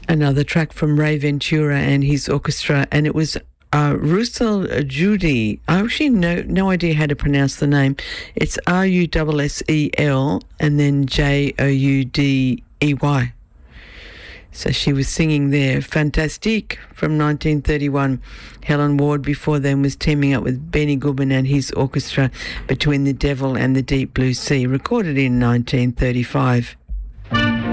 Another track from Ray Ventura and his orchestra, and it was Russell Judy. I actually no idea how to pronounce the name. It's Russell and then Joudey. So she was singing there. Fantastique from 1931. Helen Ward before then was teaming up with Benny Goodman and his orchestra, Between the Devil and the Deep Blue Sea, recorded in 1935.